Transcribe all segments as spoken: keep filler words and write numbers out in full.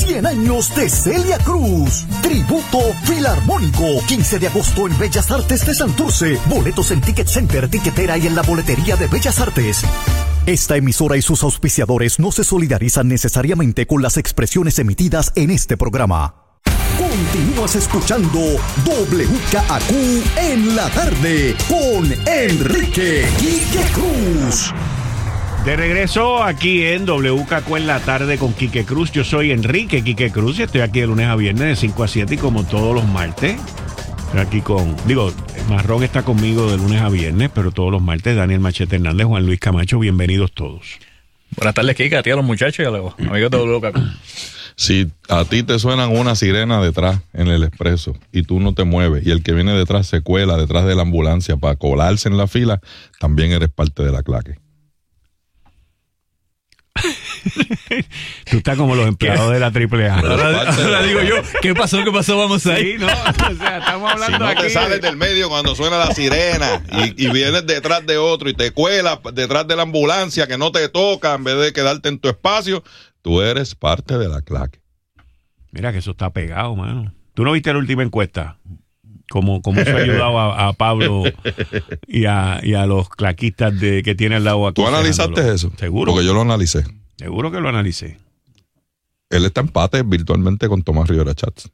cien años de Celia Cruz. Tributo Filarmónico, quince de agosto en Bellas Artes de Santurce. Boletos en Ticket Center, Tiquetera y en la boletería de Bellas Artes. Esta emisora y sus auspiciadores no se solidarizan necesariamente con las expresiones emitidas en este programa. Continúas escuchando W K A Q en la tarde con Enrique Quique Cruz. De regreso aquí en W K Q en la tarde con Quique Cruz. Yo soy Enrique Quique Cruz y estoy aquí de lunes a viernes de cinco a siete y como todos los martes. Estoy aquí con, digo, Marrón está conmigo de lunes a viernes, pero todos los martes Daniel Machete Hernández, Juan Luis Camacho, bienvenidos todos. Buenas tardes, Quique, a ti, a los muchachos y a los amigos de W K Q. Si a ti te suenan una sirena detrás en el expreso y tú no te mueves y el que viene detrás se cuela detrás de la ambulancia para colarse en la fila, también eres parte de la claque. Tú estás como los empleados de la triple A. Ahora, ahora digo yo, ¿qué pasó? ¿Qué pasó? Vamos ahí. Sí, no, o sea, estamos hablando si no aquí te sales de... del medio cuando suena la sirena y, y vienes detrás de otro y te cuelas detrás de la ambulancia que no te toca en vez de quedarte en tu espacio, tú eres parte de la claque. Mira que eso está pegado, mano. ¿Tú no viste la última encuesta? Como, como eso ha ayudado a, a Pablo y a, y a los claquistas de, que tiene al lado. ¿Tú analizaste eso? Seguro. Porque yo lo analicé. Seguro que lo analicé. Él está en empate virtualmente con Tomás Rivera Chats.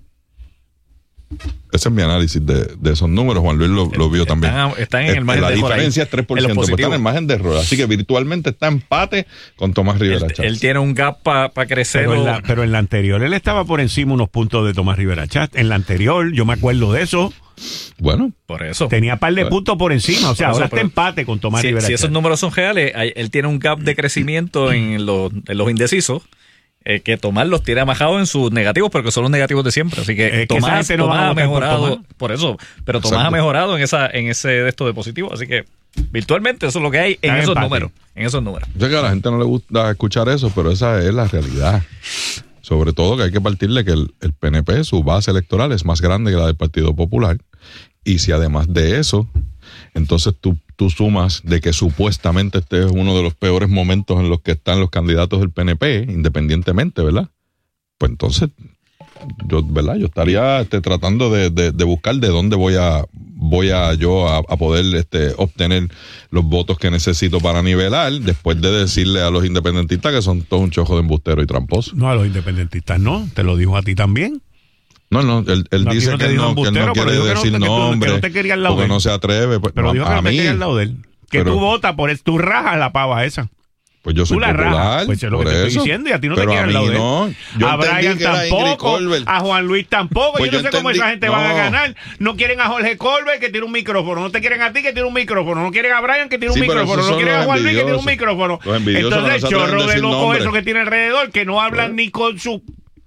Ese es mi análisis de, de esos números. Juan Luis lo, lo vio están, también. Están en el margen la de error. La diferencia es tres por ciento, porque está en el margen de error. Así que virtualmente está en empate con Tomás Rivera él, Chats. Él tiene un gap para pa crecer. Pero en, la, pero en la anterior él estaba por encima unos puntos de Tomás Rivera Chats. En la anterior, yo me acuerdo de eso. Bueno, por eso. Tenía par de bueno. puntos por encima. O sea, por ahora eso, está empate con Tomás si, Rivera Si Chats. esos números son reales, él tiene un gap de crecimiento en los, en los indecisos. Eh, que Tomás los tiene amajados en sus negativos, pero que son los negativos de siempre. Así que es Tomás, que no Tomás ha mejorado por, Tomás. por eso, pero Tomás Exacto. ha mejorado en esa en ese de esto de positivo. Así que virtualmente eso es lo que hay en esos empate. números. En esos números. Yo sé que a la gente no le gusta escuchar eso, pero esa es la realidad. Sobre todo que hay que partirle que el, el P N P, su base electoral es más grande que la del Partido Popular. Y si además de eso, entonces tú, tú sumas de que supuestamente este es uno de los peores momentos en los que están los candidatos del P N P, independientemente, ¿verdad? Pues entonces, yo, ¿verdad? Yo estaría este, tratando de, de, de buscar de dónde voy a voy a yo a, a poder este, obtener los votos que necesito para nivelar, después de decirle a los independentistas que son todos un chojo de embustero y tramposo. No, a los independentistas no, te lo dijo a ti también. No, no, él, él no, dice no que, no, que él no quiere decir que no, nombre, que no te quería al lado porque no se atreve. Pues, pero no, dijo que a no mí, te quería al lado de él. Que pero, tú votas por eso, tú rajas la pava esa. Pues yo soy tú la popular, rajas, pues es lo que te estoy diciendo y a ti no pero te quiere al lado de él. No. Yo a Brian tampoco, a Juan Luis tampoco. Pues yo no yo sé cómo entendí, esa gente no. va a ganar. No quieren a Jorge Colbert que tiene un micrófono, no te quieren a ti que tiene un micrófono, no quieren a Brian que tiene un sí, micrófono, no quieren a Juan Luis que tiene un micrófono. Entonces el chorro de loco eso que tiene alrededor que no hablan ni con su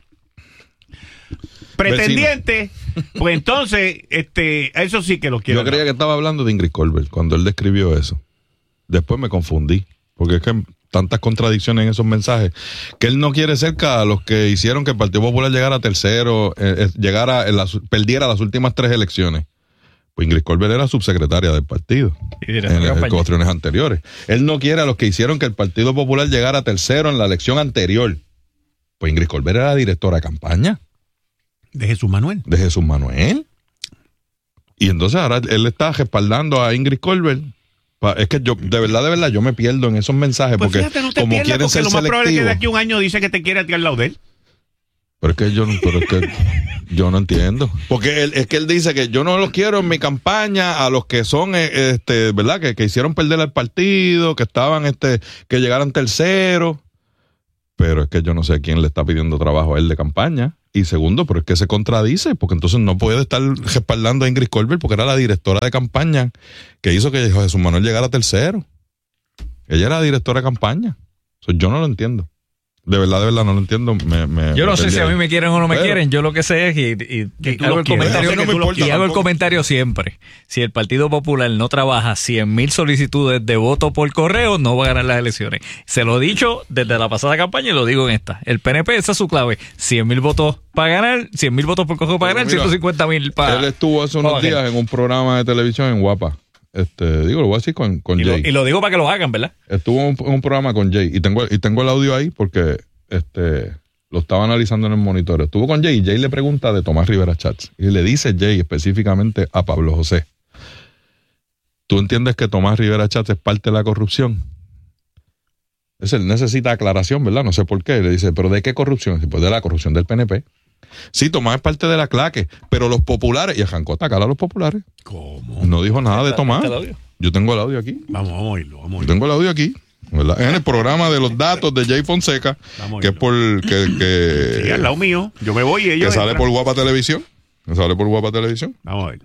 pretendiente, pues entonces, este, eso sí que lo quiero. Yo creía que estaba hablando de Ingrid Colbert cuando él describió eso. Después me confundí, porque es que tantas contradicciones en esos mensajes, que él no quiere ser a los que hicieron que el Partido Popular llegara a tercero, eh, llegara, en la, perdiera las últimas tres elecciones. Pues Ingrid Colbert era subsecretaria del partido en las cuatriones anteriores. Él no quiere a los que hicieron que el Partido Popular llegara a tercero en la elección anterior. Pues Ingrid Colbert era directora de campaña. De Jesús Manuel. De Jesús Manuel. Y entonces ahora él está respaldando a Ingrid Colbert. Es que yo, de verdad, de verdad, yo me pierdo en esos mensajes pues porque fíjate, no te como quieren ser lo más selectivos. Probable es que de aquí a un año dice que te quiere a ti al lado de él. Pero es que yo, pero es que yo no entiendo. Porque él, es que él dice que yo no los quiero en mi campaña a los que son, este, ¿verdad? Que, que hicieron perder al partido, que estaban, este, que llegaran terceros. Pero es que yo no sé quién le está pidiendo trabajo a él de campaña. Y segundo, pero es que se contradice, porque entonces no puede estar respaldando a Ingrid Colbert porque era la directora de campaña que hizo que Jesús Manuel llegara a tercero. Ella era la directora de campaña. O sea, yo no lo entiendo. De verdad, de verdad, no lo entiendo. Me, me, yo no me sé si a mí me quieren o no me pero, quieren. Yo lo que sé es y, y, y hago, el comentario, no me y hago el comentario siempre. Si el Partido Popular no trabaja cien mil solicitudes de voto por correo, no va a ganar las elecciones. Se lo he dicho desde la pasada campaña y lo digo en esta. El P N P, esa es su clave. cien mil votos para ganar, cien mil votos por correo para ganar, ciento cincuenta mil para... Él estuvo hace unos días en un programa de televisión en Guapa. Este, digo, lo voy a decir con, con y Jay. Lo, y lo digo para que lo hagan, ¿verdad? Estuvo en un, un programa con Jay y tengo, y tengo el audio ahí porque... Este, lo estaba analizando en el monitoreo. Estuvo con Jay y Jay le pregunta de Tomás Rivera Chats. Y le dice Jay específicamente a Pablo José: ¿tú entiendes que Tomás Rivera Chats es parte de la corrupción? Ese necesita aclaración, ¿verdad? No sé por qué. Le dice, ¿pero de qué corrupción? Pues de la corrupción del P N P. Sí, Tomás es parte de la claque, pero los populares, y arrancó a atacar a los populares. ¿Cómo? No dijo nada de Tomás. ¿Está el audio? Yo tengo el audio aquí. Vamos, vamos a oírlo, vamos a Yo oírlo. tengo el audio aquí, ¿verdad? En el programa de los datos de Jay Fonseca, Vamos a que es por que, que, Sí, al lado mío. Yo me voy y ellos que sale entran. por Guapa Televisión. Que sale por Guapa Televisión. Vamos a ver.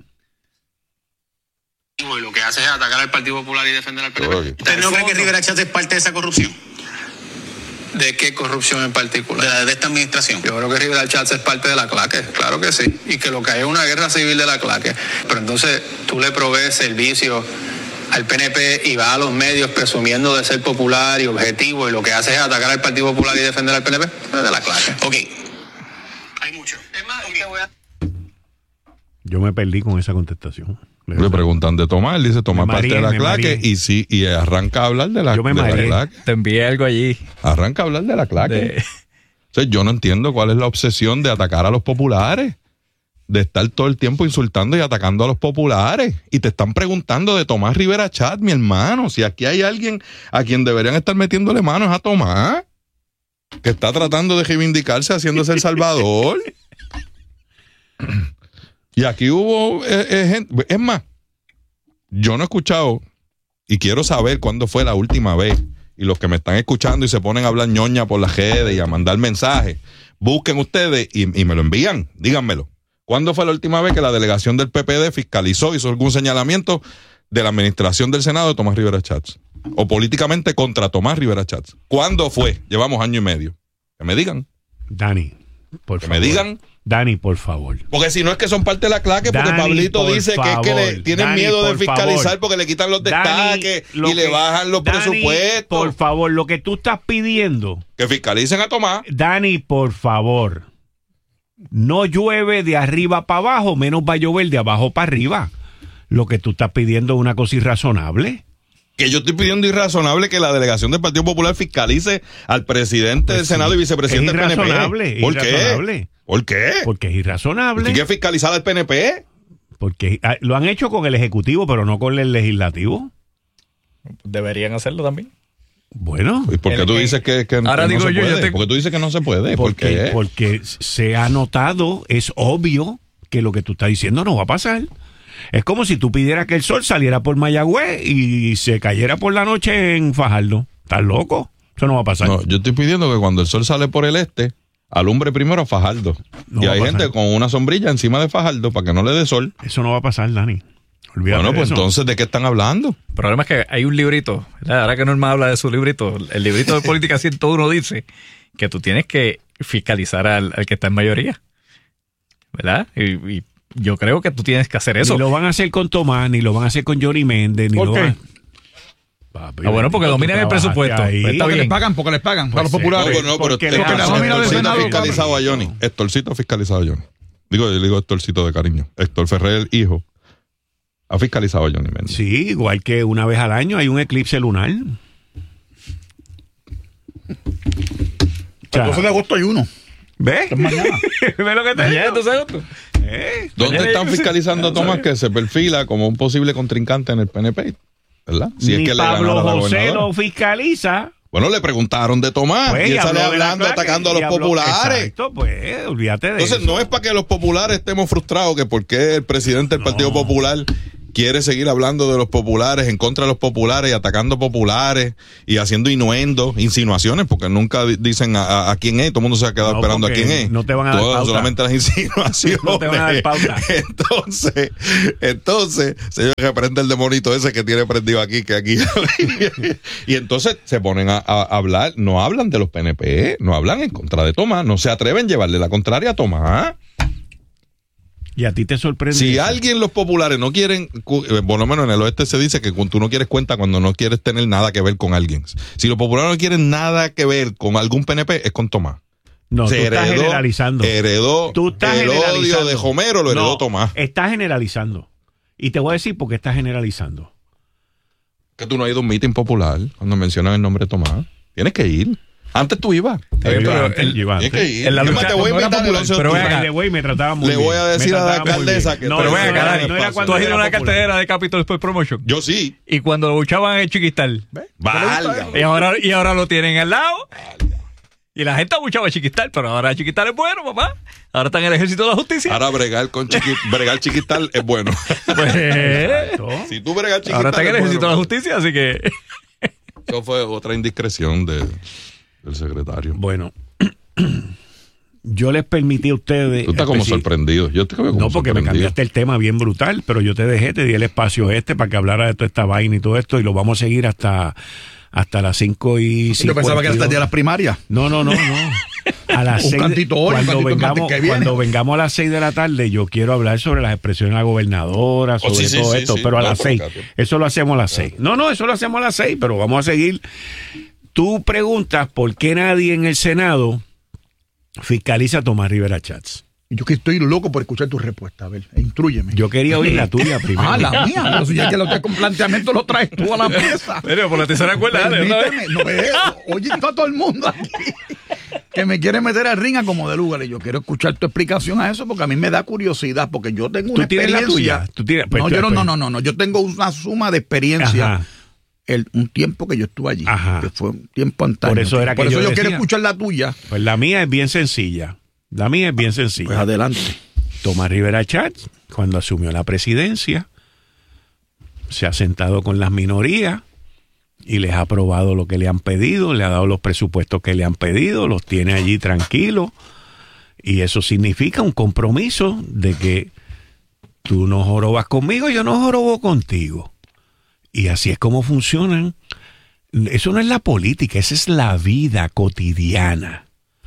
Y lo que hace es atacar al Partido Popular y defender al P N Todo P. aquí. ¿Usted no cree que Rivera Chats es parte de esa corrupción? ¿De qué corrupción en particular? De la de esta administración. Yo creo que Rivera Chats es parte de la claque, claro que sí. Y que lo que hay es una guerra civil de la claque. Pero entonces tú le provees servicio al P N P y va a los medios presumiendo de ser popular y objetivo, y lo que hace es atacar al Partido Popular y defender al P N P. Es de la claque. Ok. Hay mucho. Es más, okay. voy a... Yo me perdí con esa contestación. Le preguntan de Tomás, él dice Tomás Me parte mareé, de la me claque mareé. y sí, y arranca a hablar de la, Yo me de la mareé. claque. Te envié algo allí. Arranca a hablar de la claque. De- O sea, yo no entiendo cuál es la obsesión de atacar a los populares, de estar todo el tiempo insultando y atacando a los populares. Y te están preguntando de Tomás Rivera Chat, mi hermano, si aquí hay alguien a quien deberían estar metiéndole manos a Tomás, que está tratando de reivindicarse haciéndose el salvador. Y aquí hubo eh, eh, gente, es más, yo no he escuchado y quiero saber cuándo fue la última vez. Y los que me están escuchando y se ponen a hablar ñoña por las redes y a mandar mensajes, busquen ustedes y, y me lo envían, díganmelo. ¿Cuándo fue la última vez que la delegación del P P D fiscalizó, hizo algún señalamiento de la administración del Senado de Tomás Rivera Chats? O políticamente contra Tomás Rivera Chats. ¿Cuándo fue? Llevamos año y medio. Que me digan. Dani, por Que favor. me digan. Dani, por favor. Porque si no es que son parte de la claque, porque Dani, Pablito por dice que es que favor. le tienen Dani, miedo de por fiscalizar favor. porque le quitan los Dani, destaques lo y le que- bajan los Dani, presupuestos. Por favor, lo que tú estás pidiendo, Que fiscalicen a Tomás. Dani, por favor, no llueve de arriba para abajo, menos va a llover de abajo para arriba. Lo que tú estás pidiendo es una cosa irrazonable. Que yo estoy pidiendo irrazonable que la delegación del Partido Popular fiscalice al presidente Pues del sí, Senado y vicepresidente es del P N P. irrazonable, ¿Por irrazonable. qué? ¿Por qué? Porque es irrazonable. ¿Tiene que fiscalizar al P N P? Porque ah, lo han hecho con el Ejecutivo, pero no con el Legislativo. Deberían hacerlo también. Bueno, ¿Y por qué El- tú dices que, que Ahora no digo se yo, yo puede? te- Porque tú dices que no se puede. ¿Por porque, qué? porque se ha notado, es obvio que lo que tú estás diciendo no va a pasar. Es como si tú pidieras que el sol saliera por Mayagüez y se cayera por la noche en Fajardo. ¿Estás loco? Eso no va a pasar. No, yo estoy pidiendo que cuando el sol sale por el este, alumbre primero a Fajardo. No y va hay a pasar. gente con una sombrilla encima de Fajardo para que no le dé sol. Eso no va a pasar, Dani. Olvídate Bueno, de pues eso. entonces, ¿de qué están hablando? El problema es que hay un librito, ¿verdad? Ahora que Norma habla de su librito, el librito de Política ciento uno dice que tú tienes que fiscalizar al, al que está en mayoría, ¿verdad? Y, y yo creo que tú tienes que hacer eso. Ni lo van a hacer con Tomás, ni lo van a hacer con Johnny Méndez, ni ¿Por lo qué? van Papi, Ah, bueno, porque tú dominan el trabajaste presupuesto. ahí. Pues está Porque bien. les pagan, porque les pagan. Pues a los sí. populares. No, no, pero porque este- le Porque la nómina del Héctorcito Senado, fiscalizado a Johnny. Héctorcito fiscalizado a Johnny. Digo, yo digo Héctorcito de cariño. Héctor Ferrer, hijo, ha fiscalizado a Johnny Méndez. Sí, igual que una vez al año hay un eclipse lunar. El doce de agosto hay uno. ¿Ves? Es mañana. ¿Ves lo que te Ya, digo? entonces, otro. ¿Eh? ¿Dónde Mañana están yo- fiscalizando a Tomás que se perfila como un posible contrincante en el P N P? ¿Verdad? Si Ni es que le Pablo ganara la José gobernadora. lo fiscaliza. Bueno, le preguntaron de Tomás Pues, y él sale habló de la hablando, claque atacando a y los habló- populares. Exacto, pues, olvídate de Entonces, eso. no es para que los populares estemos frustrados, que por qué el presidente del No. Partido Popular quiere seguir hablando de los populares, en contra de los populares y atacando populares y haciendo innuendos, insinuaciones, porque nunca di- dicen a, a- a quién es, todo el mundo se ha quedado No, esperando a porque quién es. no te van a dar Todo- pauta. solamente las insinuaciones. No te van a dar pauta. Entonces, entonces, señor que prende el demonito ese que tiene prendido aquí, que aquí. Y entonces se ponen a, a hablar, no hablan de los P N P, no hablan en contra de Tomás, no se atreven a llevarle la contraria a Tomás. Y a ti te sorprende. Si eso. alguien, los populares, no quieren, cu- eh, por lo menos en el oeste se dice que cuando tú no quieres cuenta cuando no quieres tener nada que ver con alguien. Si los populares no quieren nada que ver con algún P N P, es con Tomás. No, Se tú estás heredó- generalizando. Heredó Tú estás el odio generalizando. de Homero, lo heredó No, Tomás. Estás generalizando. Y te voy a decir por qué estás generalizando. Que tú no has ido a un meeting popular cuando mencionan el nombre de Tomás. Tienes que ir. Antes tú ibas. Pero pero antes, el- yo iba Es antes. que, en la es lucha más, te voy a no era invitar el popular, once de pero octubre. venga, By the way, me trataba muy Le bien. voy a decir Me a la trataba muy alcaldesa bien. que- No, Pero eso ven no acá, era- Dani, no era tú cuando has ido a era una popular. cartelera de Capitol Sport Promotion. Yo sí. Y cuando lo luchaban en Chiquistal. Valga. Y ahora, y ahora lo tienen al lado. Y la gente abuchaba a Chiquistal, pero ahora Chiquistal es bueno, papá. Ahora está en el ejército de la justicia. Ahora bregar con chiqui, bregar chiquital es bueno. Pues, Exacto. Si tú bregas chiquital ahora está en el es ejército de la bueno. justicia, así que... Eso fue otra indiscreción de, del secretario. Bueno, yo les permití a ustedes. Tú estás como especi- sorprendido. Yo te veo como No, porque me sorprendido. cambiaste el tema bien brutal, pero yo te dejé, te di el espacio este para que hablara de toda esta vaina y todo esto, y lo vamos a seguir hasta, hasta las cinco y Yo pensaba que era hasta el día de las primarias. No, no, no, no. A las Un seis de- cantito hoy, un cuando cantito vengamos, martes que viene. cuando vengamos a las seis de la tarde, yo quiero hablar sobre las expresiones de la gobernadora, sobre Oh, sí, sí, todo sí, esto, sí. pero a No, las pero seis. acá, tío. Eso lo hacemos a las seis. No, no, eso lo hacemos a las seis, pero vamos a seguir. Tú preguntas por qué nadie en el Senado fiscaliza a Tomás Rivera Chats. Yo que estoy loco por escuchar tu respuesta. A ver, intrúyeme. Yo quería oír la tuya primero. Ah, la mía. Pero si ya que lo que con planteamiento lo traes tú a la mesa. Pero por la tercera cuerda, dale, una vez. Permíteme, no es eso. Oye, está todo el mundo aquí que me quiere meter al ring a como de lugar. Y yo quiero escuchar tu explicación a eso porque a mí me da curiosidad. Porque yo tengo una ¿Tú tienes la experiencia. tuya? ¿Tú tienes? Pues no, tú- yo no, pues- no, no, no, no. Yo tengo una suma de experiencia. Ajá. El, un tiempo que yo estuve allí. Ajá. Que fue un tiempo antaño. Por eso era Por que eso yo yo quiero decía- escuchar la tuya. Pues la mía es bien sencilla. La mía es bien sencilla. Pues adelante. Tomás Rivera Chats, cuando asumió la presidencia, se ha sentado con las minorías y les ha aprobado lo que le han pedido, le ha dado los presupuestos que le han pedido, los tiene allí tranquilos. Y eso significa un compromiso de que tú no jorobas conmigo, yo no jorobo contigo. Y así es como funcionan. Eso no es la política, esa es la vida cotidiana.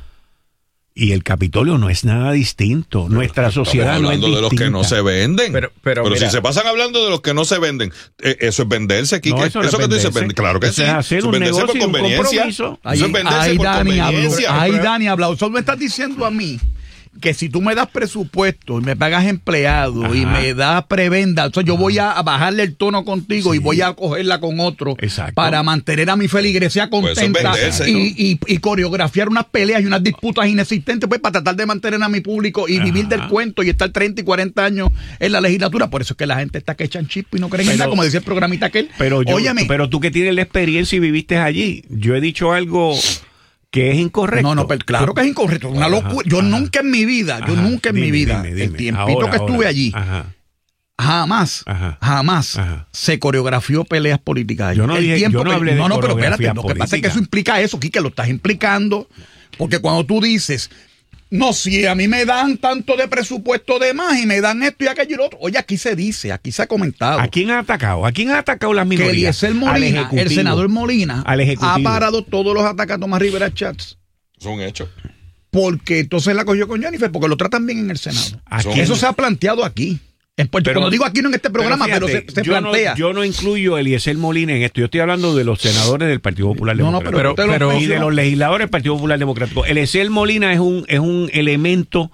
Y el Capitolio no es nada distinto. Nuestra sociedad Estamos no es hablando de los distinta. que no se venden. Pero- pero si mira. se pasan hablando de los que no se venden, eh, eso es venderse, Quique. No, eso eso no es que tú dices, venderse. vende- claro que Eso sí. es hacer Eso un venderse negocio y un conveniencia. compromiso. Eso es venderse por Dani habló. conveniencia. Ahí Dani ha hablado. Solo me estás diciendo a mí que si tú me das presupuesto y me pagas empleado Ajá. y me das prebenda, entonces yo voy a bajarle el tono contigo Sí. y voy a cogerla con otro Exacto. para mantener a mi feligresía Pues eso es contenta venderse, y, ¿no? y- y coreografiar unas peleas y unas disputas inexistentes pues para tratar de mantener a mi público y Ajá. vivir del cuento y estar treinta y cuarenta años en la legislatura. Por eso es que la gente está que echan chispo y no creen en Pero- nada, como decía el programita aquel. Pero, yo, Óyeme. pero tú que tienes la experiencia y viviste allí, yo he dicho algo que es incorrecto. No, no, pero claro que es incorrecto, es una Ajá, locura. Yo ajá. nunca en mi vida, yo Ajá, nunca en mi dime, vida, dime, dime. el tiempito Ahora, que estuve ahora. allí, Ajá. jamás, Ajá. jamás Ajá. se coreografió peleas políticas allí. Yo no El dije- tiempo yo no que- hablé de no, no, pero espérate, coreografía lo que pasa es que política. eso implica eso, Quique, lo estás implicando, porque cuando tú dices, no, si a mí me dan tanto de presupuesto de más y me dan esto y aquello y lo otro, oye, aquí se dice, aquí se ha comentado. ¿A quién ha atacado? ¿A quién ha atacado las que minorías? Eliezer Al Molina, el Ejecutivo. senador Molina, Al Ejecutivo. ha parado todos los ataques a Tomás Rivera Chats. Es un hecho. Porque entonces la cogió con Jennifer, porque lo tratan bien en el Senado. ¿A Son- quién? Eso se ha planteado aquí. En Puerto- Pero- cuando digo aquí no en este programa, pero, fíjate, se, se yo plantea. No, yo no incluyo a Eliezer Molina en esto. Yo estoy hablando de los senadores del Partido Popular No, no, Democrático. pero usted lo y de menciona. los legisladores del Partido Popular Democrático. Eliezer Molina es un, es un elemento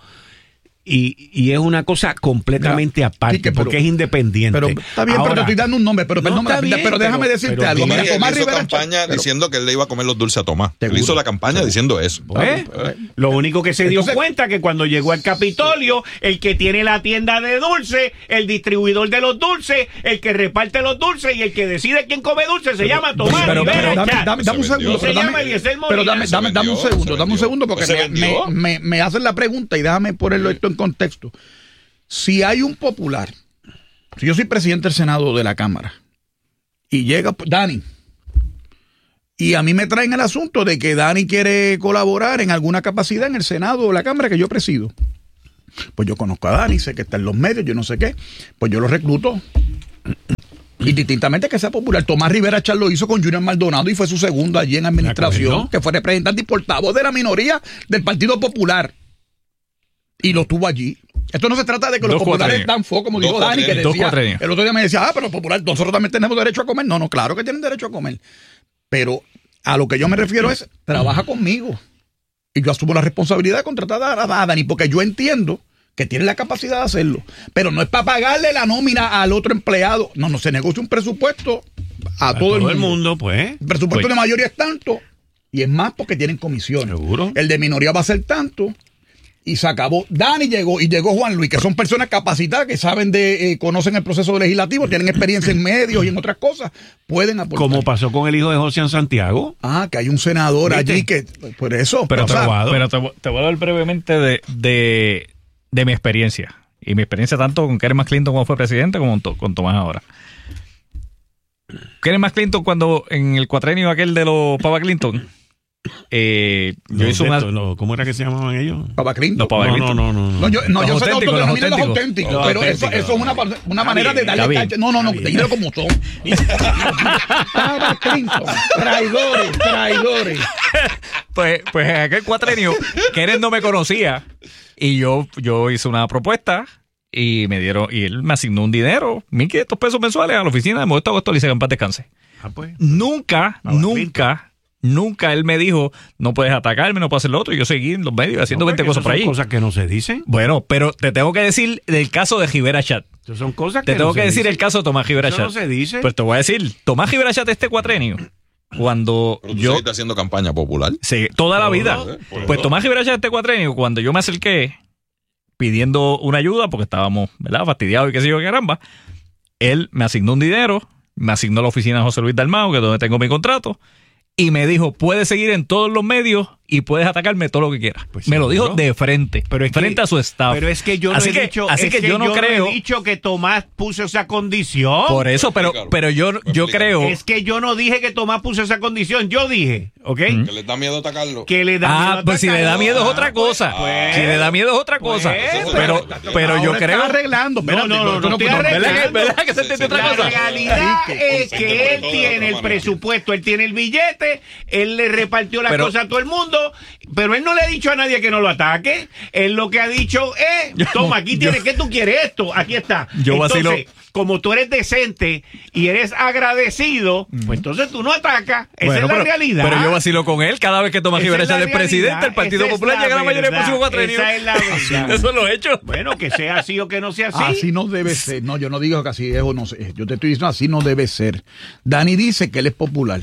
y, y es una cosa completamente Mira, aparte, Quique, pero- porque es independiente. Pero está bien, pero Ahora, te estoy dando un nombre. Pero, No, perdón, está pero, bien, déjame pero- decirte pero algo. dime, Mira, Él Tomás hizo Rivera campaña Chats- pero- diciendo que él le iba a comer los dulces a Tomás. Él Seguro, hizo la campaña diciendo eso. ¿Eh? Lo único que se dio Entonces- cuenta que cuando llegó al Capitolio, el que tiene la tienda de dulces, el distribuidor de los dulces, el que reparte los dulces y el que decide quién come dulces se llama Tomás pero, Rivera pero dame, Chats. dame- dame un Se vendió. segundo. Se Pero llama dame, Eliezer Molina. pero dame, Se dame, dame un vendió, segundo, se dame un vendió. segundo, porque Se me, vendió. me, me, me hacen la pregunta y déjame ponerlo esto en contexto. Si hay un popular, si yo soy presidente del Senado de la Cámara y llega Dani, y a mí me traen el asunto de que Dani quiere colaborar en alguna capacidad en el Senado o la Cámara que yo presido, pues yo conozco a Dani, sé que está en los medios, yo no sé qué, pues yo lo recluto. Y distintamente que sea popular. Tomás Rivera Chats lo hizo con Junior Maldonado y fue su segundo allí en administración, ¿no? que fue representante y portavoz de la minoría del Partido Popular. Y lo tuvo allí. Esto no se trata de que los Dos populares cuatrenios. dan fuego, como Dos dijo Dani, que cuatrenios. Dos decía, cuatrenios. el otro día me decía, ah, pero popular, nosotros también tenemos derecho a comer. No, no, claro que tienen derecho a comer. Pero a lo que yo me refiero es, trabaja conmigo. Y yo asumo la responsabilidad de contratar a, a Dani, porque yo entiendo que tiene la capacidad de hacerlo. Pero no es para pagarle la nómina al otro empleado. No, no, se negocia un presupuesto a, A todo, el mundo. pues. El presupuesto Pues, de mayoría es tanto. Y es más porque tienen comisiones. Seguro. El de minoría va a ser tanto y se acabó. Dani llegó y llegó Juan Luis, que son personas capacitadas que saben de, eh, conocen el proceso legislativo, tienen experiencia en medios y en otras cosas, pueden aportar. Como pasó con el hijo de José en Santiago. Ah, que hay un senador ¿Viste? allí que, por eso. Pero, o te, sea, pero te, te voy a hablar brevemente de, de, de mi experiencia. Y mi experiencia tanto con Kenneth McClinton cuando fue presidente como con, con Tomás ahora. Kenneth McClinton cuando en el cuatrenio aquel de los Papa Clinton, eh, yo Los hice de una... estos, los- ¿Cómo era que se llamaban ellos? Papa Clinton. Los Papa No, no, Clinton. no, no, no. No, yo, no, Los yo sé que auténticos, los autodenominan los auténticos. auténticos, Los pero eso, auténticos. eso es una, una manera bien, de darle está bien. calle. No, no, no, Está bien. dígelo como son. Papa Clinton, traidores, traidores. Pues, pues en aquel cuatrenio, Kenneth no me conocía y yo, yo hice una propuesta y me dieron, y él me asignó un dinero, mil quinientos pesos mensuales a la oficina de Modesto Agosto Lice, que en paz descanse. Ah, pues. Nunca, Papa nunca, nunca él me dijo, no puedes atacarme, no puedes hacer lo otro. Y yo seguí en los medios haciendo No, veinte porque cosas por esas ahí. son cosas que no se dicen. Bueno, pero te tengo que decir del caso de Rivera Chat. Esas son cosas que Te tengo no que se decir dicen. el caso de Tomás Rivera Eso Chat. no se dice. Pues te voy a decir, Tomás Rivera Chat este cuatrenio, cuando Pero tú yo... seguiste haciendo campaña popular. Sí, toda la vida. eh, por Pues eso. Tomás Rivera Chat este cuatrenio, cuando yo me acerqué pidiendo una ayuda, porque estábamos, ¿verdad?, fastidiados y qué sé yo, qué caramba, él me asignó un dinero, me asignó la oficina de José Luis Dalmau, que es donde tengo mi contrato, y me dijo, puedes seguir en todos los medios y puedes atacarme todo lo que quieras. Pues me lo dijo seguro. de frente, Pero es que- frente a su staff. Pero es que yo no así he que, dicho, así es que, yo no creo... he dicho que Tomás puso esa condición. Por eso, pero, Explícalo. pero yo, yo Explícalo. creo... Es que yo no dije que Tomás puso esa condición. Yo dije, ¿ok? Que les da miedo atacarlo. Que le da miedo Ah, pues si le da atacarlo. miedo es otra Ah, pues, cosa. pues, si le da miedo es otra pues, cosa. pues, pero, pero yo Ahora creo... está arreglando. No, Espérate, no, no, no tú estoy no- arreglando. ¿Verdad que, verdad que se entiende otra La cosa? realidad Enrique, es que él tiene el presupuesto, él tiene el billete, él le repartió las Pero- cosas a todo el mundo, pero él no le ha dicho a nadie que no lo ataque. Él lo que ha dicho es, toma, aquí tienes, ¿qué tú quieres esto? Aquí está. Yo Entonces, vacilo. como tú eres decente y eres agradecido, pues entonces tú no atacas. Esa Bueno, es la pero, realidad. pero yo vacilo con él. Cada vez que Tomás Esa Rivera es la Chat es presidente, realidad, el Partido esa es Popular la llega a la mayoría del verdad, próximo cuatrenio. esa es la verdad. Eso lo he hecho. Bueno, que sea así o que no sea así. Así no debe ser. No, yo no digo que así es o no sé. Yo te estoy diciendo así no debe ser. Dani dice que él es popular.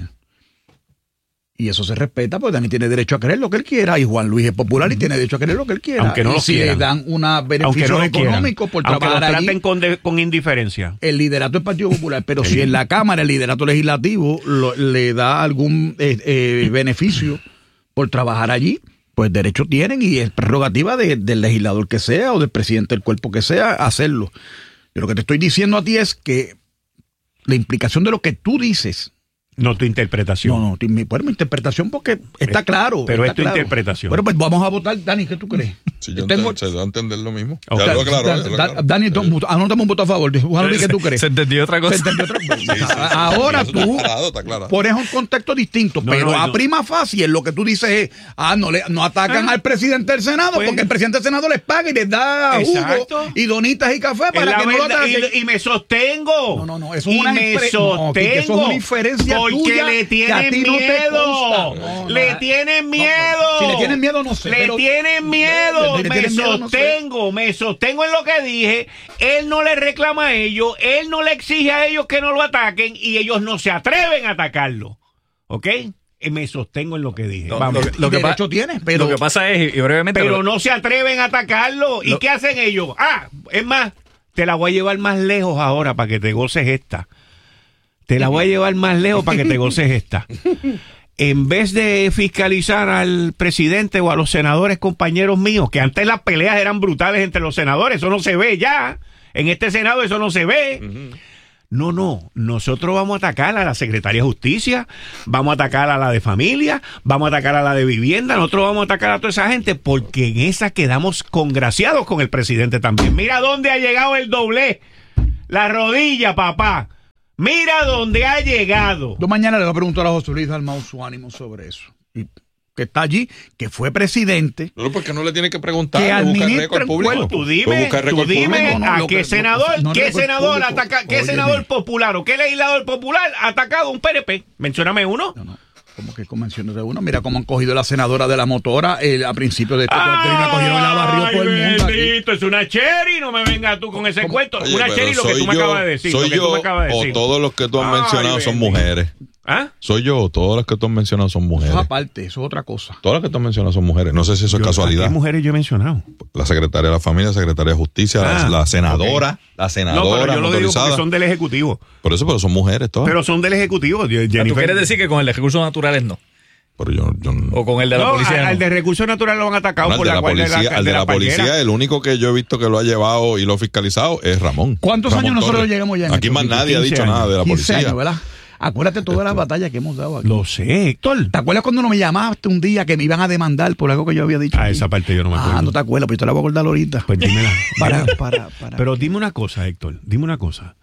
Y eso se respeta, pues Dani tiene derecho a creer lo que él quiera. Y Juan Luis es popular y tiene derecho a creer lo que él quiera. Aunque no y lo si quieran. le dan una Aunque beneficio no lo económico quieran. por Aunque lo trabajar allí, traten con, de- con indiferencia. el liderato del Partido Popular. Pero si en la Cámara el liderato legislativo lo- le da algún eh, eh, beneficio por trabajar allí, pues derecho tienen y es prerrogativa de- del legislador que sea o del presidente del cuerpo que sea hacerlo. Yo lo que te estoy diciendo a ti es que la implicación de lo que tú dices. No tu interpretación. No, no, ti- mi, bueno, mi interpretación porque está Es- claro. pero está es tu claro. interpretación. Bueno, pues vamos a votar. Dani, ¿qué tú crees? Si yo Tengo- ent- se da a entender lo mismo. Ok. Ya lo aclaró. Da- ya lo da- aclaró. Dani, Sí. to- anótame un voto a favor. Juan Luis, ¿qué tú crees? Se entendió otra Se cosa. entendió otra cosa. Sí, sí, sí, Ahora eso está tú aclarado, está aclarado. pones un contexto distinto, No, pero no, a no. prima facie lo que tú dices es, ah, no, le, no atacan Ah. al presidente del Senado Pues- porque el presidente del Senado les paga y les da Exacto. jugo y donitas y café Es para la que no lo verdad, ataquen. y, y me sostengo. No, no, no, eso es Y una me infre- sostengo. no, Quique, eso es una inferencia porque tuya le que a tienen ti no te miedo. consta. No, le no, tienen no, miedo. si le tienen miedo, no sé, Le pero- tienen miedo. Le- le me tienen miedo, no sé. sostengo. Me sostengo en lo que dije. Él no le reclama a ellos. Él no le exige a ellos que no lo ataquen. Y ellos no se atreven a atacarlo. ¿Ok? Y me sostengo en lo que dije. No, Vamos. lo que- lo que derecho pa- tienes, pero Lo que pasa es, y brevemente... Pero no se atreven a atacarlo. ¿Y Lo- qué hacen ellos? Ah, es más, te la voy a llevar más lejos ahora para que te goces esta. Te la voy a llevar más lejos para que te goces esta. En vez de fiscalizar al presidente o a los senadores compañeros míos, que antes las peleas eran brutales entre los senadores, eso no se ve ya. En este Senado eso no se ve. No, no, nosotros vamos a atacar a la Secretaría de Justicia, vamos a atacar a la de Familia, vamos a atacar a la de Vivienda, nosotros vamos a atacar a toda esa gente porque en esa quedamos congraciados con el presidente también. Mira dónde ha llegado el doblez, la rodilla, papá. Mira dónde ha llegado. yo mañana le voy a preguntar a José Luis Dalmau su ánimo sobre eso. Y que está allí, que fue presidente. No, porque no le tiene que preguntar, Que le busca el administra récord el público. cuerpo. Tú Puede dime, buscar tú récord dime público. No, no, a lo qué que- senador, no, qué récord senador público. ataca, qué Óyeme. senador popular o qué legislador popular ha atacado a un P N P. Mencióname uno. No, no. Como que convenciones de uno. Mira cómo han cogido la senadora de la motora eh, a principio de este cuatrino, la cogieron y la barrió todo el mundo aquí. bendito, es una cherry, no me vengas tú con ese ¿Cómo? cuento. Oye, una pero cherry lo que soy tú me yo- acabas de decir. Soy lo que yo tú me acabas de o decir. todos los que tú has Ay, mencionado son bendito. mujeres. ¿Ah? ¿Soy yo o todas las que tú has mencionado son mujeres? Eso es aparte, eso es otra cosa. Todas las que tú has mencionado son mujeres. No sé si eso Yo- es casualidad. ¿a qué mujeres yo he mencionado? La secretaria de la familia, la secretaria de justicia, Ah, la, la senadora, ok. la No, senadora pero yo lo digo motorizada. porque son del Ejecutivo. Por eso, pero son mujeres todas. Pero son del Ejecutivo. Yo- ¿Tú Jennifer- quieres decir que con el de recursos naturales no? Pero yo, yo no. ¿O con el de la No, policía al, no? al de Recursos Naturales lo han atacado No, al por de la la guardia policía, de la, al de la palmera. policía, el único que yo he visto que lo ha llevado y lo ha fiscalizado es Ramón. ¿Cuántos Ramón años nosotros Torres. llegamos ya en Aquí esto? más nadie ha quince dicho años. nada de la quince policía. años, ¿verdad? Acuérdate todas las batallas que hemos dado aquí. Lo sé, Héctor. ¿Te acuerdas cuando no me llamaste un día que me iban a demandar por algo que yo había dicho? Ah, aquí? esa parte yo no me acuerdo. Ah, no te acuerdas, pero yo te la voy a acordar ahorita. Pues dímela. Para, Dímela. para, para. Pero dime una cosa, Héctor. Dime una cosa.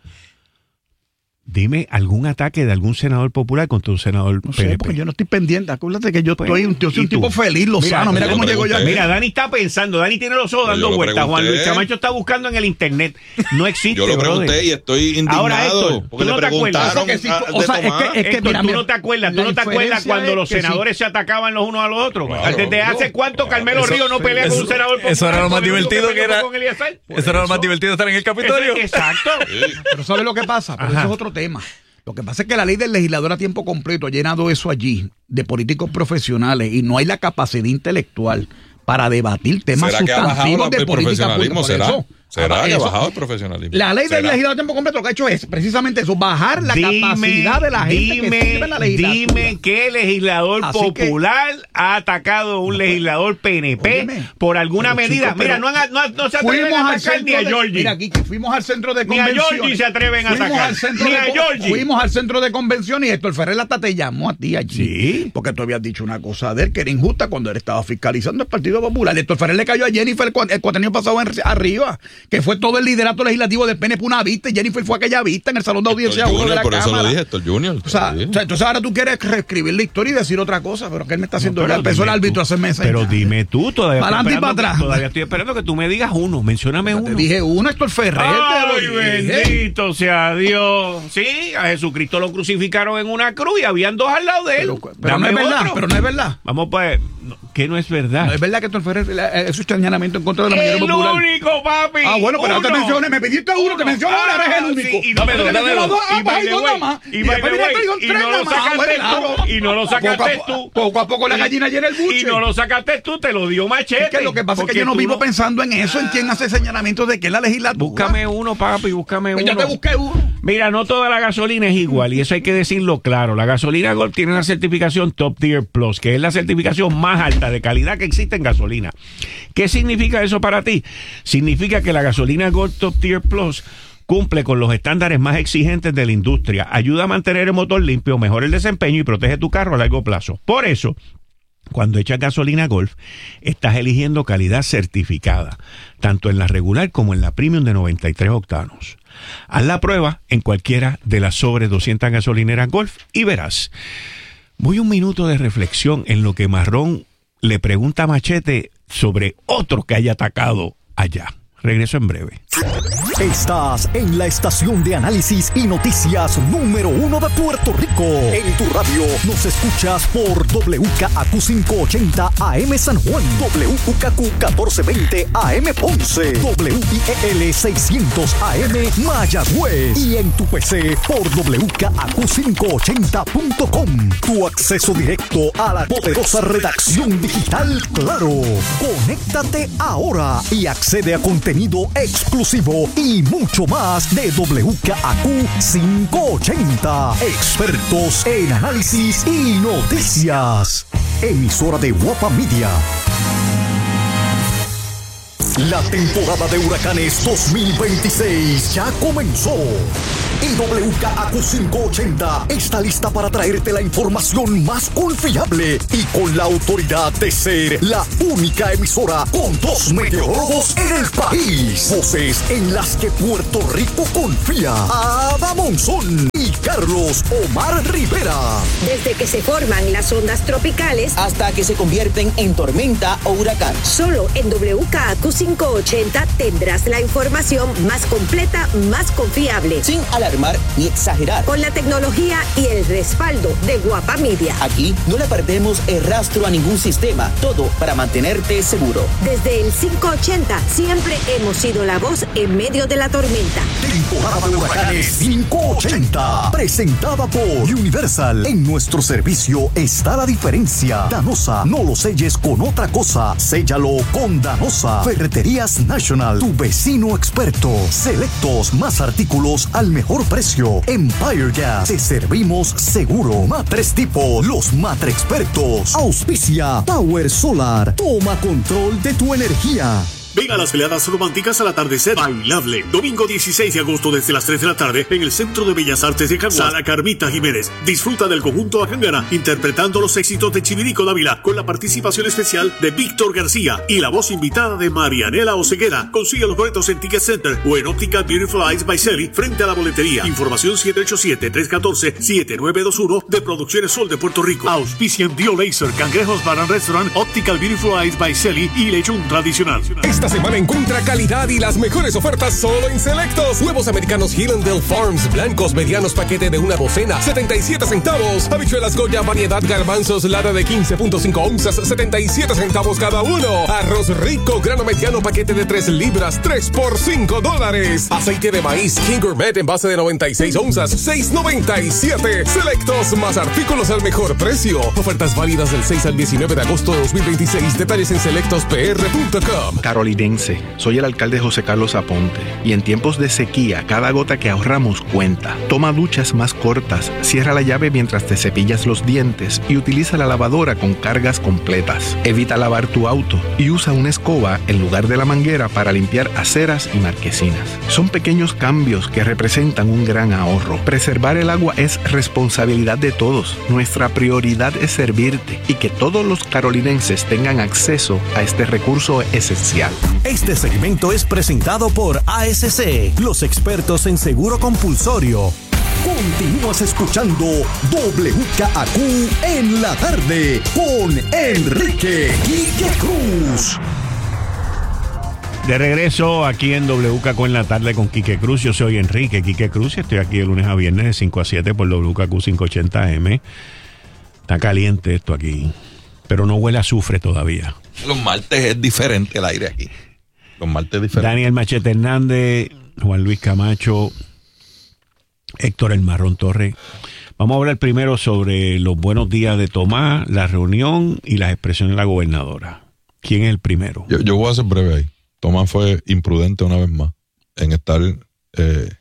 Dime algún ataque de algún senador popular contra un senador No P N sé, P. porque yo no estoy pendiente. Acuérdate que yo Pues, estoy un, yo soy ¿y un tipo tú? feliz, Lozano. Mira, yo cómo lo llego yo aquí. pregunté. Mira, Dani está pensando, Dani tiene los ojos Pero yo dando lo vueltas. Juan pregunté. Luis Camacho está buscando en el internet. No existe. Yo lo pregunté brother. y estoy indignado. Ahora, Héctor, porque ¿tú no le te acuerdas? preguntaron O sea, que sí, a- o de sea, es Tomás. que- es que- Héctor, mira, tú mira, no te acuerdas, tú la no te acuerdas diferencia cuando es los que sí. senadores se atacaban los unos a los otros. Claro. ¿Desde hace cuánto Carmelo Eso- Río no pelea con eso- un senador popular? eso era lo más con el único divertido que peleó era- con Eliezer? Eso era lo más divertido de estar en el Capitolio. Eso- Exacto. Pero ¿sabes lo que pasa? Pero Ajá. eso es otro tema. Lo que pasa es que la ley del legislador a tiempo completo ha llenado eso allí de políticos profesionales y no hay la capacidad intelectual para debatir temas ¿Será que ha bajado sustantivos la- de el política profesionalismo? pública. Por ¿Será? eso, ¿Será que ha eso- bajado el profesionalismo? La ley del ¿Será? legislador a tiempo completo lo que ha hecho es precisamente eso, bajar la capacidad de la gente dime, que sirve en la legislatura. dime qué legislador Así que- popular ha atacado a un legislador P N P Óyeme, por alguna pero, medida. chico, Mira, pero no, han- no, no se atreven Fuimos a al atacar ni centro a de, Georgie. mira, aquí, fuimos al centro de Ni a convenciones. Georgie se atreven a Fuimos atacar. al centro Ni de a con- Georgie. Fuimos al centro de convenciones y Héctor Ferrer hasta te llamó a ti allí. Sí. Porque tú habías dicho una cosa de él que era injusta cuando él estaba fiscalizando el Partido Popular. Héctor Ferrer le cayó a Jennifer el, cua- el cuatrienio pasado en- arriba, que fue todo el liderato legislativo del P N P una vista y Jennifer fue aquella vista en el salón de audiencia Héctor uno de Junior, la por eso Cámara. lo dije, Héctor Junior. O sea, Lo dije. o sea, entonces ahora tú quieres reescribir la historia y decir otra cosa, pero que él me está haciendo, No, ya pero empezó el dime árbitro tú. hace meses. Pero dime tú, todavía Para estoy adelante y para esperando que- atrás. Todavía estoy esperando que tú me digas uno. Mencióname Te uno. dije uno, Héctor Ferrer. Ay, te lo dije. bendito sea Dios. Sí, a Jesucristo lo crucificaron en una cruz y habían dos al lado de él. Pero, pero no Dame es verdad, otro. pero no es verdad. Vamos pues, no, que no es verdad. No es verdad que Héctor Ferrer eh, es un señalamiento en contra de la mayoría El popular. único, papi. Ah, bueno, pero no te Uno. mencioné, me pediste uno, te menciono ahora, eres el Ah, único. sí, y dámelo, Te menciono dámelo. dos, ah, Y pues by hay the dos way, nada más. y Y by después the viene way, con y tres no lo nada más. sacaste Bueno, tú, claro. y no lo Poco a sacaste po- tú. Poco a poco la gallina llena el buche. Y no lo sacaste tú, te lo dio Machete. Es que lo que pasa es Porque que yo no tú vivo pensando en eso, en quién hace señalamientos de qué es la legislatura. Búscame uno, papi, búscame Pues uno. ya te busqué uno. Mira, no toda la gasolina es igual y eso hay que decirlo claro. La gasolina Golf tiene una certificación Top Tier Plus, que es la certificación más alta de calidad que existe en gasolina. ¿Qué significa eso para ti? Significa que la gasolina Golf Top Tier Plus cumple con los estándares más exigentes de la industria, ayuda a mantener el motor limpio, mejora el desempeño y protege tu carro a largo plazo. Por eso, cuando echas gasolina Golf, estás eligiendo calidad certificada, tanto en la regular como en la premium de noventa y tres octanos. Haz la prueba en cualquiera de las sobre doscientas gasolineras Golf y verás. Voy un minuto de reflexión en lo que Marrón le pregunta a Machete sobre otro que haya atacado allá. Regreso en breve. Estás en la estación de análisis y noticias número uno de Puerto Rico. En tu radio nos escuchas por W K A Q quinientos ochenta A M San Juan, W K Q catorce veinte A M Ponce, W I E L seiscientos A M Mayagüez y en tu P C por W K A Q quinientos ochenta punto com. Tu acceso directo a la poderosa redacción digital Claro. Conéctate ahora y accede a contenido exclusivo y mucho más de W K A Q quinientos ochenta. Expertos en análisis y noticias. Emisora de Guapa Media. La temporada de huracanes dos mil veintiséis ya comenzó. Y W K A Q quinientos ochenta está lista para traerte la información más confiable y con la autoridad de ser la única emisora con dos meteorólogos en el país. Voces en las que Puerto Rico confía. Ada Monzón y Carlos Omar Rivera. Desde que se forman las ondas tropicales hasta que se convierten en tormenta o huracán. solo en W K A Q quinientos cinco ochenta tendrás la información más completa, más confiable. Sin alarmar ni exagerar. Con la tecnología y el respaldo de Guapa Media. Aquí no le perdemos el rastro a ningún sistema. Todo para mantenerte seguro. Desde el cinco ochenta siempre hemos sido la voz en medio de la tormenta. Temporada de huracanes cinco ochenta. Presentada por Universal. En nuestro servicio está la diferencia. Danosa, no lo selles con otra cosa. Séllalo con Danosa. Ferreterías National, tu vecino experto. Selectos, más artículos al mejor precio. Empire Gas, te servimos seguro. Matres Tipo, los Matre Expertos. Auspicia Power Solar. Toma control de tu energía. Ven a las veladas románticas al atardecer bailable. Domingo dieciséis de agosto desde las tres de la tarde en el Centro de Bellas Artes de Caguas. Sala Carmita Jiménez. Disfruta del conjunto Acangana interpretando los éxitos de Chivirico Dávila con la participación especial de Víctor García y la voz invitada de Marianela Oseguera. Consigue los boletos en Ticket Center o en Optical Beautiful Eyes by Sally frente a la boletería. Información siete ocho siete, tres uno cuatro, siete nueve dos uno de Producciones Sol de Puerto Rico. Auspician Dio Laser, Cangrejos Bar and Restaurant, Optical Beautiful Eyes by Sally y Lechón Tradicional. Esta semana encuentra calidad y las mejores ofertas solo en Selectos. Huevos americanos Hillandale Farms, blancos medianos, paquete de una docena, setenta y siete centavos. Habichuelas Goya, variedad garbanzos, lata de quince punto cinco onzas, setenta y siete centavos cada uno. Arroz rico, grano mediano, paquete de tres libras, tres por cinco dólares. Aceite de maíz King Gourmet, envase de noventa y seis onzas, seis noventa y siete. Selectos, más artículos al mejor precio. Ofertas válidas del seis al diecinueve de agosto de dos mil veintiséis. Detalles en selectos p r punto com. Carolinense, soy el alcalde José Carlos Aponte y en tiempos de sequía cada gota que ahorramos cuenta. Toma duchas más cortas, cierra la llave mientras te cepillas los dientes y utiliza la lavadora con cargas completas. Evita lavar tu auto y usa una escoba en lugar de la manguera para limpiar aceras y marquesinas. Son pequeños cambios que representan un gran ahorro. Preservar el agua es responsabilidad de todos. Nuestra prioridad es servirte y que todos los carolinenses tengan acceso a este recurso esencial. Este segmento es presentado por A S C, los expertos en seguro compulsorio. Continúas escuchando W K A Q en la tarde con Enrique Quique Cruz. De regreso aquí en W K Q en la tarde con Quique Cruz. Yo soy Enrique Quique Cruz y estoy aquí de lunes a viernes de cinco a siete por W K Q quinientos ochenta M. Está caliente esto aquí, pero no huele a azufre todavía. Los martes es diferente el aire aquí. Los martes diferentes. Daniel Machete Hernández, Juan Luis Camacho, Héctor El Marrón Torres. Vamos a hablar primero sobre los buenos días de Tomás, la reunión y las expresiones de la gobernadora. ¿Quién es el primero? Yo, yo voy a ser breve ahí. Tomás fue imprudente una vez más en estar eh,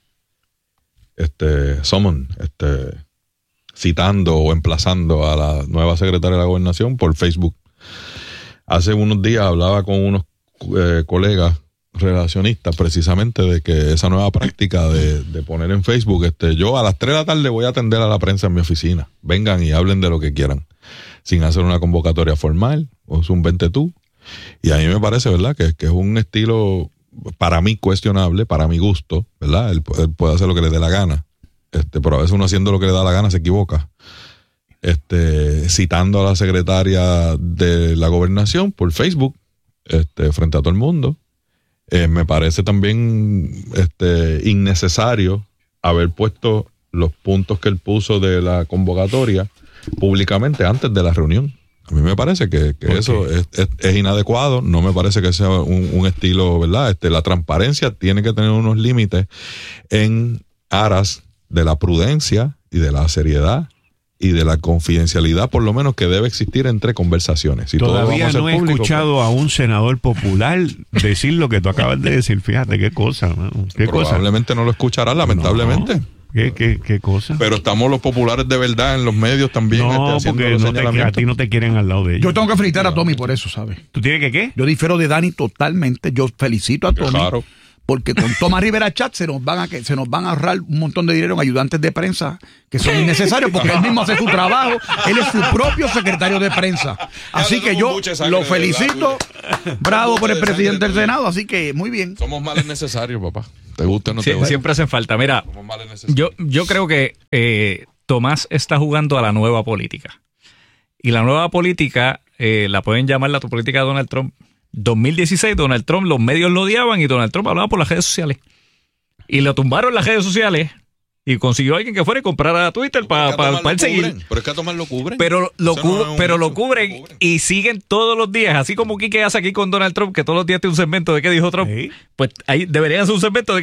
este, summon, este, citando o emplazando a la nueva secretaria de la gobernación por Facebook. Hace unos días hablaba con unos eh, colegas relacionistas precisamente de que esa nueva práctica de, de poner en Facebook, este, yo a las tres de la tarde voy a atender a la prensa en mi oficina. Vengan y hablen de lo que quieran, sin hacer una convocatoria formal, o es un vente tú. Y a mí me parece, ¿verdad?, que, que es un estilo para mí cuestionable, para mi gusto, ¿verdad? Él, él puede hacer lo que le dé la gana, este, pero a veces uno haciendo lo que le da la gana se equivoca. Este, citando a la secretaria de la gobernación por Facebook, este, frente a todo el mundo. Eh, me parece también este, innecesario haber puesto los puntos que él puso de la convocatoria públicamente antes de la reunión. A mí me parece que, que eso es, es, es inadecuado. No me parece que sea un, un estilo, ¿verdad? Este, la transparencia tiene que tener unos límites en aras de la prudencia y de la seriedad y de la confidencialidad, por lo menos, que debe existir entre conversaciones. Si Todavía todo no he público, escuchado pues, a un senador popular decir lo que tú acabas de decir. Fíjate qué cosa, ¿no? ¿Qué probablemente cosa? no lo escuchará, lamentablemente. No. ¿Qué, qué, ¿Qué cosa? Pero estamos los populares de verdad en los medios también. No, este, porque no te, a ti no te quieren al lado de ellos. Yo tengo que felicitar a Tommy por eso, ¿sabes? ¿Tú tienes que qué? Yo difiero de Dani totalmente. Yo felicito a Tommy. Claro. Porque con Tomás Rivera Chat se nos van a se nos van a ahorrar un montón de dinero en ayudantes de prensa que son innecesarios porque él mismo hace su trabajo. Él es su propio secretario de prensa. Así que yo lo felicito. Bravo por el presidente del Senado. Así que muy bien. Somos males necesarios, papá. ¿Te gusta o no te Sí, gusta? siempre hacen falta. Mira, yo, yo creo que eh, Tomás está jugando a la nueva política. Y la nueva política eh, la pueden llamar la política de Donald Trump. dos mil dieciséis, Donald Trump, los medios lo odiaban y Donald Trump hablaba por las redes sociales. Y lo tumbaron las redes sociales y consiguió a alguien que fuera y comprara Twitter para pa, pa él seguir. Pero es que a Tomás lo cubren. Pero lo, Eso cu no es un pero lo hecho. cubren, Lo cubren y siguen todos los días. Así como Quique hace aquí con Donald Trump, que todos los días tiene un segmento de qué dijo Trump. Sí. Pues ahí deberían hacer un segmento de